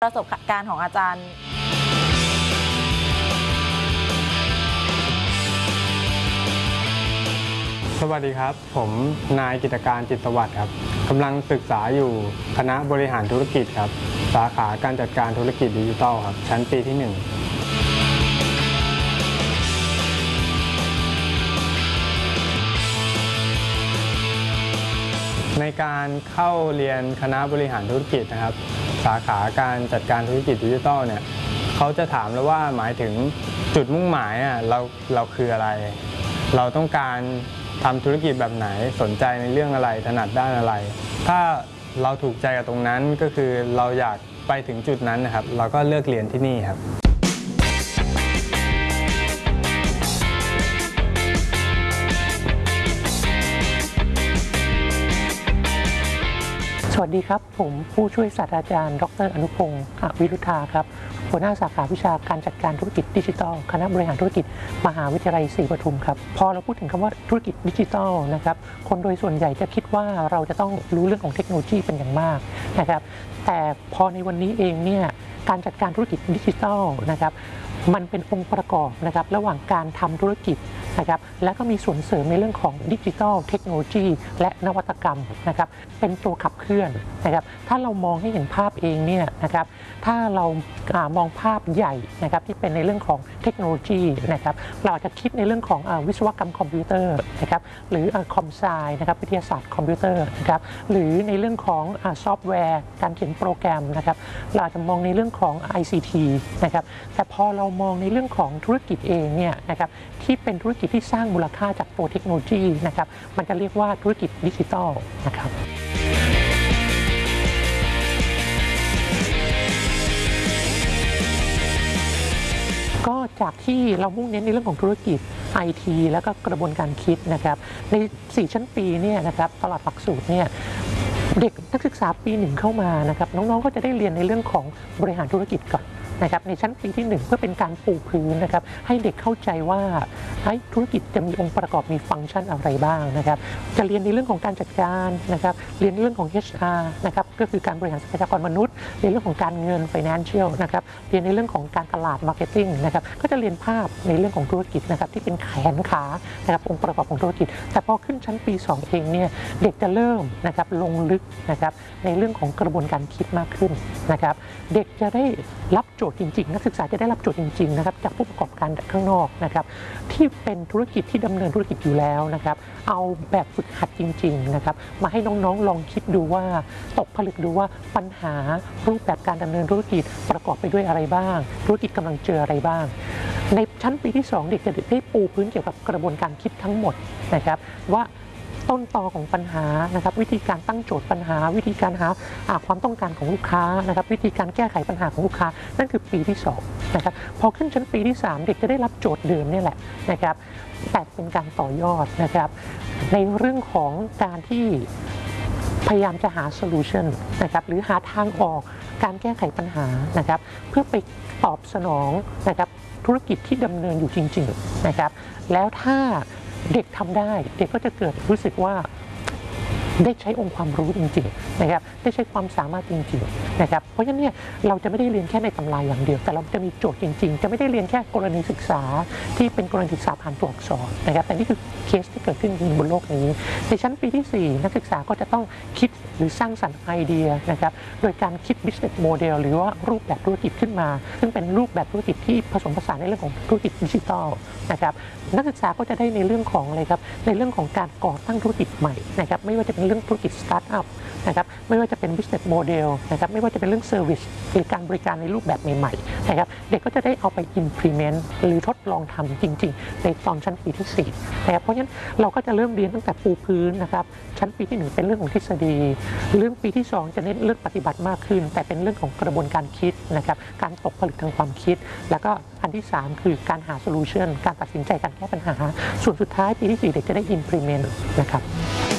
ประสบการณ์ของอาจารย์สวัสดีครับผมนายกิตการจิตสวัสดิ์ครับกำลังศึกษาอยู่คณะบริหารธุรกิจครับสาขาการจัดการธุรกิจดิจิทัลครับชั้นปีที่ 1ในการเข้าเรียนคณะบริหารธุรกิจนะครับสาขาการจัดการธุรกิจดิจิทัลเนี่ยเขาจะถามเราว่าหมายถึงจุดมุ่งหมายเราคืออะไรเราต้องการทำธุรกิจแบบไหนสนใจในเรื่องอะไรถนัดด้านอะไรถ้าเราถูกใจกับตรงนั้นก็คือเราอยากไปถึงจุดนั้นนะครับเราก็เลือกเรียนที่นี่ครับสวัสดีครับผมผู้ช่วยศาสตราจารย์ดร.อนุพงศ์ อวิรุธาครับหัวหน้าสาขาวิชาการจัดการธุรกิจดิจิทัลคณะบริหารธุรกิจมหาวิทยาลัยศรีปทุมครับพอเราพูดถึงคำว่าธุรกิจดิจิทัลนะครับคนโดยส่วนใหญ่จะคิดว่าเราจะต้องรู้เรื่องของเทคโนโลยีเป็นอย่างมากนะครับแต่พอในวันนี้เองเนี่ยการจัดการธุรกิจดิจิทัลนะครับมันเป็นองค์ประกอบนะครับระหว่างการทำธุรกิจนะครับและก็มีส่วนเสริมในเรื่องของดิจิทัลเทคโนโลยีและนวัตกรรมนะครับเป็นตัวขับเคลื่อนนะครับถ้าเรามองให้เห็นภาพเองเนี่ยนะครับถ้าเรามองภาพใหญ่นะครับที่เป็นในเรื่องของเทคโนโลยีนะครับเราอาจจะคิดในเรื่องของวิศวกรรมคอมพิวเตอร์นะครับหรือคอมไซนะครับวิทยาศาสตร์คอมพิวเตอร์นะครับหรือในเรื่องของซอฟต์แวร์การเขียนโปรแกรมนะครับเราอาจจะมองในเรื่องของ ICT นะครับแต่พอเรามองในเรื่องของธุรกิจเองเนี่ยนะครับที่เป็นธุรกิจที่สร้างมูลค่าจากตัวเทคโนโลยีนะครับมันจะเรียกว่าธุรกิจดิจิทัลนะครับก็จากที่เรามุ่งเน้นในเรื่องของธุรกิจ IT แล้วก็กระบวนการคิดนะครับใน4ชั้นปีเนี่ยนะครับตลอดหลักสูตรเนี่ยเด็กนักศึกษาปี1เข้ามานะครับน้องๆก็จะได้เรียนในเรื่องของบริหารธุรกิจก่อนนะครับในชั้นปีที่1เพื่อเป็นการปูพื้นนะครับให้เด็กเข้าใจว่าธุรกิจจะมีองค์ประกอบมีฟังก์ชันอะไรบ้างนะครับจะเรียนในเรื่องของการจัดการนะครับเรียนในเรื่องของ HR นะครับก็คือการบริหารทรัพยากรมนุษย์เรียนเรื่องของการเงิน Financial นะครับเรียนในเรื่องของการตลาด Marketing นะครับก็จะเรียนภาพในเรื่องของธุรกิจนะครับที่เป็นแขนขานะครับองค์ประกอบของธุรกิจแต่พอขึ้นชั้นปี2เองเนี่ยเด็กจะเริ่มนะครับลงลึกนะครับในเรื่องของกระบวนการคิดมากขึ้นนะครับเด็กจะได้รับโจทย์จริงๆนักศึกษาจะได้รับโจทย์จริงๆนะครับจากผู้ประกอบการข้างนอกนะครับที่เป็นธุรกิจที่ดำเนินธุรกิจอยู่แล้วนะครับเอาแบบฝึกหัดจริงๆนะครับมาให้น้องๆลองคิดดูว่าตกผลึกดูว่าปัญหารูปแบบการดำเนินธุรกิจประกอบไปด้วยอะไรบ้างธุรกิจกำลังเจออะไรบ้างในชั้นปีที่2เด็กจะได้ปูพื้นเกี่ยวกับกระบวนการคิดทั้งหมดนะครับว่าต้นตอของปัญหานะครับวิธีการตั้งโจทย์ปัญหาวิธีการหาความต้องการของลูกค้านะครับวิธีการแก้ไขปัญหาของลูกค้านั่นคือปีที่2นะครับพอขึ้นชั้นปีที่3เด็กจะได้รับโจทย์เดิมนี่แหละนะครับแต่เป็นการต่อยอดนะครับในเรื่องของการที่พยายามจะหาโซลูชันนะครับหรือหาทางออกการแก้ไขปัญหานะครับเพื่อไปตอบสนองนะครับธุรกิจที่ดำเนินอยู่จริงๆนะครับแล้วถ้าเด็กทำได้เด็กก็จะเกิดรู้สึกว่าได้ใช้องค์ความรู้จริงๆนะครับได้ใช้ความสามารถจริงๆนะครับเพราะฉะนั้นเนี่ยเราจะไม่ได้เรียนแค่ในตำราอย่างเดียวแต่เราจะมีโจทย์จริงๆจะไม่ได้เรียนแค่กรณีศึกษาที่เป็นกรณีศึกษาผ่านตัวอักษรนะครับแต่นี่คือเคสที่เกิดขึ้นจริงบนโลกนี้ในชั้นปีที่4นักศึกษาก็จะต้องคิดหรือสร้างสรรค์ไอเดียนะครับโดยการคิด business model หรือว่ารูปแบบธุรกิจขึ้นมาซึ่งเป็นรูปแบบธุรกิจที่ผสมผสานในเรื่องของธุรกิจดิจิทัลนะครับนักศึกษาก็จะได้ในเรื่องของอะไรครับในเรื่องของการก่อตั้งธุรกิจใหม่นะครับไม่ว่าจะเป็นเรื่องธุรกิจสตาร์ทอัพนะครับไม่ว่าจะเป็น business model นะครับไม่ว่าจะเป็นเรื่อง service หรือการบริการในรูปแบบใหม่ๆนะครับเด็กก็จะได้เอาไป implement หรือทดลองทำจริงๆในตอนชั้นปีที่4นะครับเพราะฉะนั้นเราก็จะเริ่มเรียนตั้งแต่ปูพื้นนะครับชั้นปีที่1เป็นเรื่องของทฤษฎีเรื่องปีที่2จะเน้นเรื่องปฏิบัติมากขึ้นแต่เป็นเรื่องของกระบวนการคิดนะครับการตกผลึกทางความคิดแล้วก็อันที่3คือการหา solution การตัดสินใจการแก้ปัญหาส่วนสุดท้ายปีที่4เด็กจะได้ implement นะครับ